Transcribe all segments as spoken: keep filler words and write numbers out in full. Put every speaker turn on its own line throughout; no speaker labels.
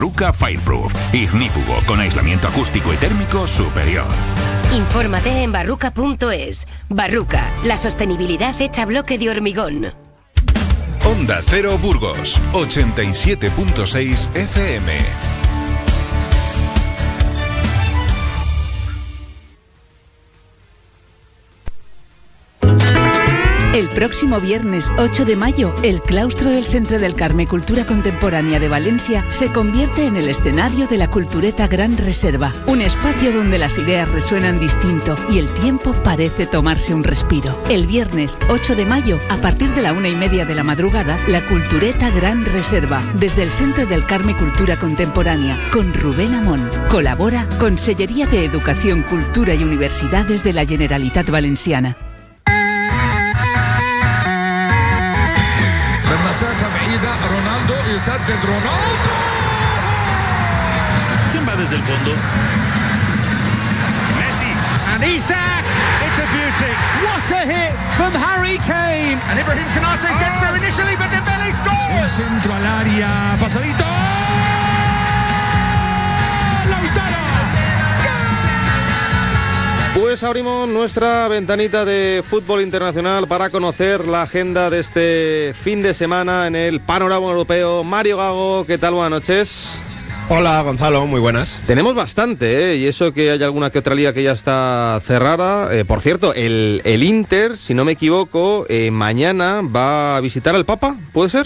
Barruca Fireproof, ignífugo con aislamiento acústico y térmico superior.
Infórmate en barruca punto es. Barruca, la sostenibilidad hecha bloque de hormigón.
Onda Cero Burgos, ochenta y siete punto seis F M.
El próximo viernes ocho de mayo, el claustro del Centre del Carme Cultura Contemporánea de Valencia se convierte en el escenario de la Cultureta Gran Reserva, un espacio donde las ideas resuenan distinto y el tiempo parece tomarse un respiro. El viernes ocho de mayo, a partir de la una y media de la madrugada, la Cultureta Gran Reserva, desde el Centre del Carme Cultura Contemporánea, con Rubén Amón. Colabora Consellería de Educación, Cultura y Universidades de la Generalitat Valenciana.
Ronaldo يسدد رونالدو.
¿Quién va desde el fondo?
Messi and Isak. It's a beauty. What a hit from Harry Kane. And Ibrahim Konate oh. gets there initially, but Dembele scores.
El centro al área, pasadito. Lautaro.
Pues abrimos nuestra ventanita de fútbol internacional para conocer la agenda de este fin de semana en el panorama europeo. Mario Gago, ¿qué tal? Buenas noches.
Hola Gonzalo, muy buenas.
Tenemos bastante, ¿eh? Y eso que hay alguna que otra liga que ya está cerrada. Eh, por cierto, el, el Inter, si no me equivoco, eh, mañana va a visitar al Papa, ¿puede ser?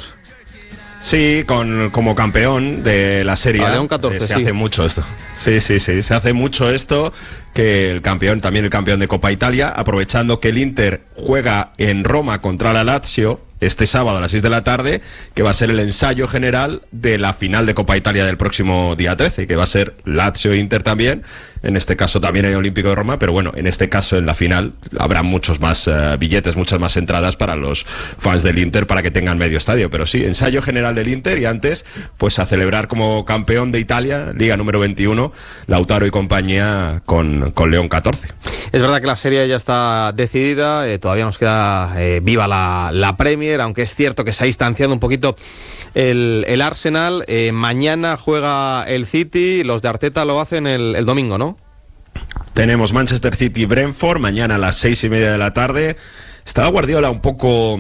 Sí, con, como campeón de la Serie A.
León catorce,
eh, se
sí.
hace mucho esto. Sí, sí, sí, se hace mucho esto, que el campeón, también el campeón de Copa Italia, aprovechando que el Inter juega en Roma contra la Lazio este sábado a las seis de la tarde, que va a ser el ensayo general de la final de Copa Italia del próximo día trece, que va a ser Lazio-Inter también, en este caso también el Olímpico de Roma, pero bueno, en este caso en la final habrá muchos más uh, billetes, muchas más entradas para los fans del Inter para que tengan medio estadio, pero sí, ensayo general del Inter y antes, pues a celebrar como campeón de Italia, Liga número veintiuno, Lautaro y compañía con, con León catorce.
Es verdad que la serie ya está decidida, eh, todavía nos queda eh, viva la, la Premier, aunque es cierto que se ha distanciado un poquito el, el Arsenal. Eh, mañana juega el City, los de Arteta lo hacen el, el domingo, ¿no?
Tenemos Manchester City-Brentford mañana a las seis y media de la tarde. Estaba Guardiola un poco,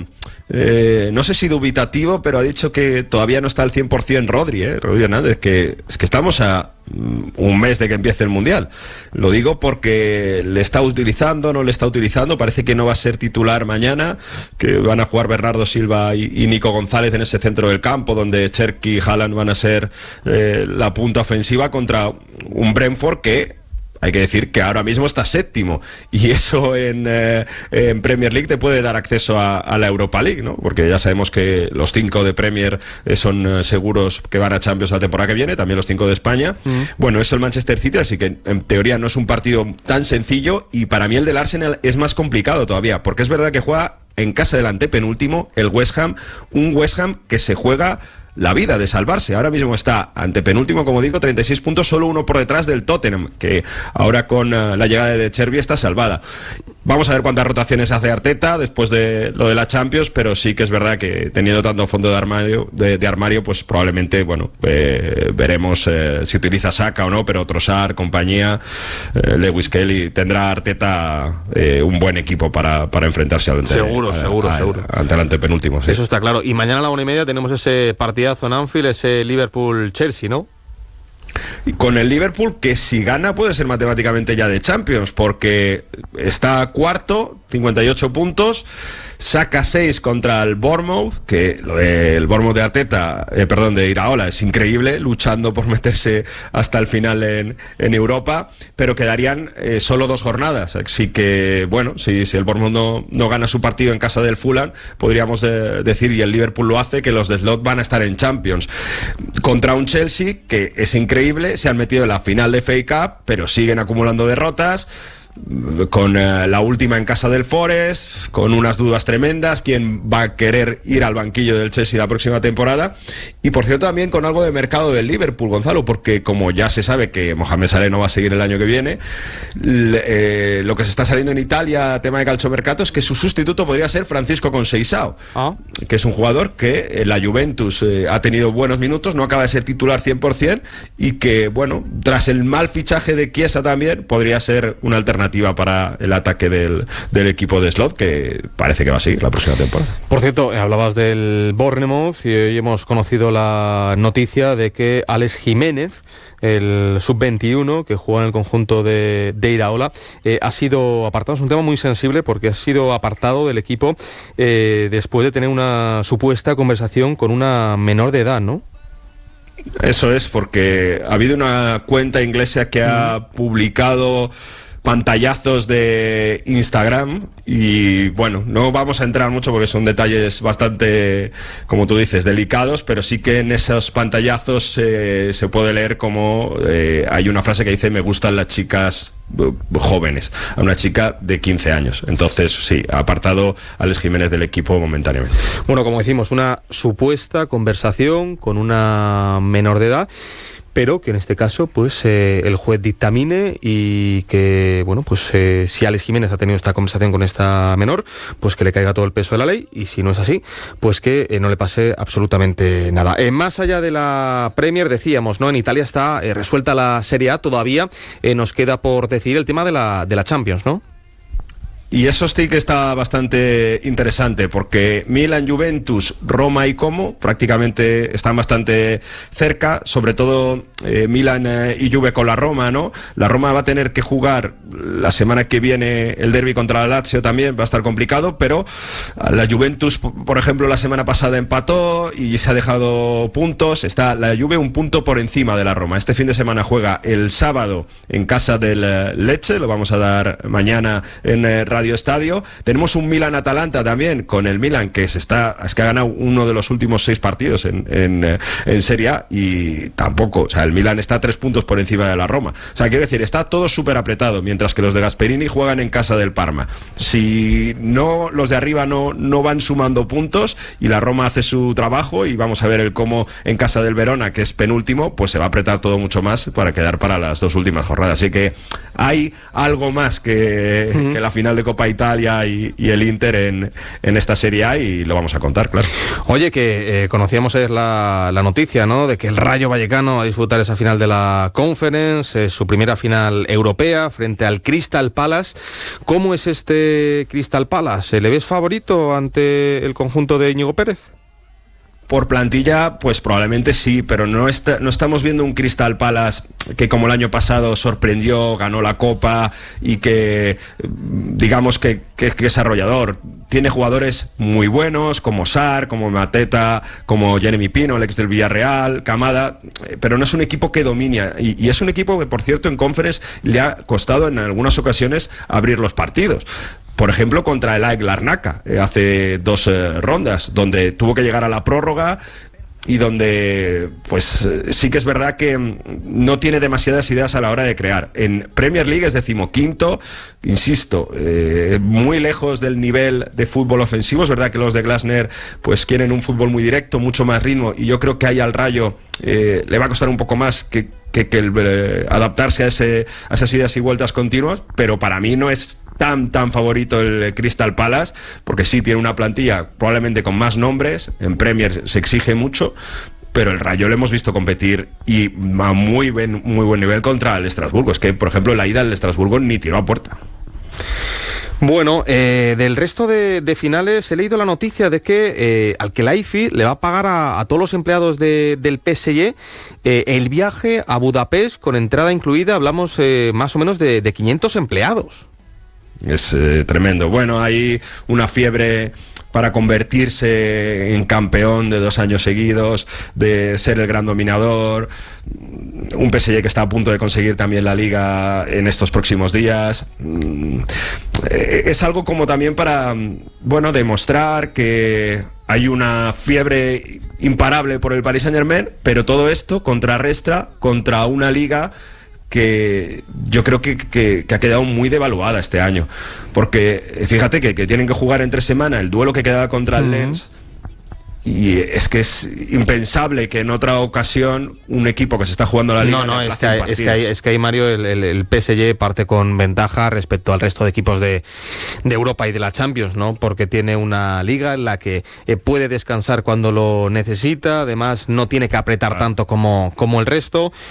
eh, no sé si dubitativo, pero ha dicho que todavía no está al cien por ciento Rodri, ¿eh? Rodri Hernández, que es que estamos a um, un mes de que empiece el Mundial. Lo digo porque le está utilizando, no le está utilizando, parece que no va a ser titular mañana, que van a jugar Bernardo Silva y, y Nico González en ese centro del campo, donde Cherki y Haaland van a ser eh, la punta ofensiva contra un Brentford que... Hay que decir que ahora mismo está séptimo y eso en, eh, en Premier League te puede dar acceso a, a la Europa League, ¿no? Porque ya sabemos que los cinco de Premier eh, son eh, seguros que van a Champions la temporada que viene, también los cinco de España. Mm. Bueno, eso el Manchester City, así que en teoría no es un partido tan sencillo y para mí el del Arsenal es más complicado todavía, porque es verdad que juega en casa del antepenúltimo, el West Ham, un West Ham que se juega la vida de salvarse. Ahora mismo está antepenúltimo, como digo, treinta y seis puntos, solo uno por detrás del Tottenham, que ahora con uh, la llegada de Chervi está salvada. Vamos a ver cuántas rotaciones hace Arteta después de lo de la Champions, pero sí que es verdad que teniendo tanto fondo de armario, de, de armario pues probablemente, bueno, eh, veremos eh, si utiliza Saka o no, pero Trossard, compañía, eh, Lewis Kelly, tendrá Arteta eh, un buen equipo para, para enfrentarse al ante,
seguro, a, seguro,
a,
seguro.
ante el antepenúltimo. Sí.
Eso está claro. Y mañana a la una y media tenemos ese partidazo en Anfield, ese Liverpool-Chelsea, ¿no?
Y con el Liverpool, que si gana puede ser matemáticamente ya de Champions, porque está cuarto, cincuenta y ocho puntos, saca seis contra el Bournemouth, que lo del Bournemouth de Arteta, eh, perdón, de Iraola, es increíble, luchando por meterse hasta el final en, en Europa, pero quedarían eh, solo dos jornadas, así que, bueno, si, si el Bournemouth no, no gana su partido en casa del Fulham, podríamos de, decir, y el Liverpool lo hace, que los de Slot van a estar en Champions. Contra un Chelsea, que es increíble, se han metido en la final de F A Cup, pero siguen acumulando derrotas. con eh, la última en casa del Forest, con unas dudas tremendas, quién va a querer ir al banquillo del Chelsea la próxima temporada, y por cierto también con algo de mercado del Liverpool, Gonzalo, porque como ya se sabe que Mohamed Salah no va a seguir el año que viene, le, eh, lo que se está saliendo en Italia, tema de calciomercato, es que su sustituto podría ser Francisco Conceição, ah. que es un jugador que en la Juventus eh, ha tenido buenos minutos, no acaba de ser titular cien por ciento, y que, bueno, tras el mal fichaje de Chiesa también, podría ser una alternativa para el ataque del, del equipo de Slot, que parece que va a seguir la próxima temporada.
Por cierto, hablabas del Bournemouth y hoy hemos conocido la noticia de que Alex Jiménez, el sub veintiuno que juega en el conjunto de, de Iraola, eh, ha sido apartado. Es un tema muy sensible porque ha sido apartado del equipo eh, después de tener una supuesta conversación con una menor de edad, ¿no?
Eso es, porque ha habido una cuenta inglesa que ha publicado pantallazos de Instagram y bueno, no vamos a entrar mucho porque son detalles bastante, como tú dices, delicados, pero sí que en esos pantallazos eh, se puede leer como eh, hay una frase que dice: me gustan las chicas jóvenes, a una chica de quince años. Entonces sí, ha apartado a Alex Jiménez del equipo momentáneamente.
Bueno, como decimos, una supuesta conversación con una menor de edad, pero que en este caso pues eh, el juez dictamine y que, bueno, pues eh, si Alex Jiménez ha tenido esta conversación con esta menor, pues que le caiga todo el peso de la ley, y si no es así, pues que eh, no le pase absolutamente nada. Eh, más allá de la Premier, decíamos, ¿no? En Italia está eh, resuelta la Serie A, todavía eh, nos queda por decidir el tema de la, de la Champions, ¿no?
Y eso sí que está bastante interesante, porque Milan, Juventus, Roma y Como prácticamente están bastante cerca, sobre todo eh, Milan eh, y Juve con la Roma, ¿no? La Roma va a tener que jugar la semana que viene el derbi contra la Lazio, también va a estar complicado, pero la Juventus, por ejemplo, la semana pasada empató y se ha dejado puntos. Está la Juve un punto por encima de la Roma. Este fin de semana juega el sábado en casa del eh, Lecce, lo vamos a dar mañana en eh, Radio Estadio. Tenemos un Milan-Atalanta también, con el Milan que se está, es que ha ganado uno de los últimos seis partidos en, en, en Serie A, y tampoco, o sea, el Milan está tres puntos por encima de la Roma. O sea, quiero decir, está todo súper apretado, mientras que los de Gasperini juegan en casa del Parma. Si no, los de arriba no, no van sumando puntos y la Roma hace su trabajo, y vamos a ver el cómo en casa del Verona, que es penúltimo, pues se va a apretar todo mucho más para quedar para las dos últimas jornadas. Así que hay algo más que, uh-huh. que la final de Copa Italia y, y el Inter en, en esta Serie A, y lo vamos a contar, claro.
Oye, que eh, conocíamos ayer la, la noticia, ¿no?, de que el Rayo Vallecano va a disputar esa final de la Conference, eh, su primera final europea frente al Crystal Palace. ¿Cómo es este Crystal Palace? ¿Le ves favorito ante el conjunto de Íñigo Pérez?
Por plantilla, pues probablemente sí, pero no, está, no estamos viendo un Crystal Palace que, como el año pasado, sorprendió, ganó la Copa y que, digamos, que, que, que es arrollador. Tiene jugadores muy buenos, como Sarr, como Mateta, como Jeremy Pino, el ex del Villarreal, Kamada, pero no es un equipo que domina. Y, y es un equipo que, por cierto, en Conference le ha costado en algunas ocasiones abrir los partidos. Por ejemplo, contra el A E K Larnaca, eh, hace dos eh, rondas, donde tuvo que llegar a la prórroga y donde, pues, eh, sí que es verdad que mm, no tiene demasiadas ideas a la hora de crear. En Premier League es decimoquinto, insisto, eh, muy lejos del nivel de fútbol ofensivo. Es verdad que los de Glasner, pues, quieren un fútbol muy directo, mucho más ritmo, y yo creo que ahí al Rayo eh, le va a costar un poco más que, que, que el, eh, adaptarse a, ese, a esas ideas y vueltas continuas, pero para mí no es tan tan favorito el Crystal Palace, porque sí tiene una plantilla probablemente con más nombres. En Premier se exige mucho, pero el Rayo lo hemos visto competir y a muy buen, muy buen nivel contra el Estrasburgo. Es que, por ejemplo, la ida del Estrasburgo ni tiró a puerta.
Bueno, eh, del resto de, de finales he leído la noticia de que eh, Al-Khelaifi le va a pagar a, a todos los empleados de, del P S G eh, el viaje a Budapest con entrada incluida. Hablamos eh, más o menos de, de quinientos empleados.
Es eh, tremendo. Bueno, hay una fiebre para convertirse en campeón de dos años seguidos, de ser el gran dominador. Un P S G que está a punto de conseguir también la Liga en estos próximos días. Es algo como también para, bueno, demostrar que hay una fiebre imparable por el Paris Saint-Germain, pero todo esto contrarresta contra una Liga que yo creo que, que, que ha quedado muy devaluada este año, porque fíjate que, que tienen que jugar entre semana el duelo que quedaba contra el Lens. Y es que es impensable que en otra ocasión un equipo que se está jugando la Liga...
No, no, es que, hay, es, que hay, es que ahí, Mario, el, el, el P S G parte con ventaja respecto al resto de equipos de, de Europa y de la Champions, ¿no? Porque tiene una Liga en la que eh, puede descansar cuando lo necesita, además no tiene que apretar claro. tanto como, como el resto,